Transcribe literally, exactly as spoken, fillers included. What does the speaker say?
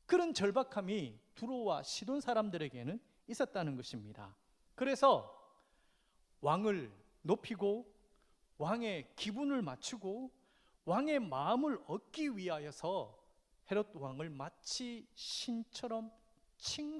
그런 절박함이 두로와 시돈 사람들에게는 있었다는 것입니다. 그래서 왕을 높이고 왕의 기분을 맞추고 왕의 마음을 얻기 위하여서 헤롯 왕을 마치 신처럼 칭